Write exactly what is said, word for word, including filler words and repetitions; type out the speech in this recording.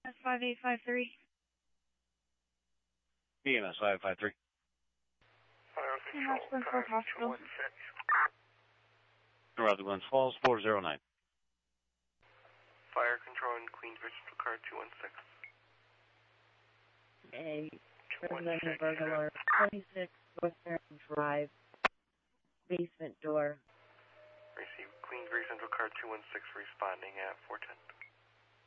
That's five eight five three. E M S five five three. Fire Control, Control, car Hospital. two one six. Around the Glens Falls, four zero nine. Fire Control in Queensbridge Central, car two one six. A residential burglar, twenty-six Northern Drive, basement door. Receive Queensbridge Central, car two one six, responding at four ten.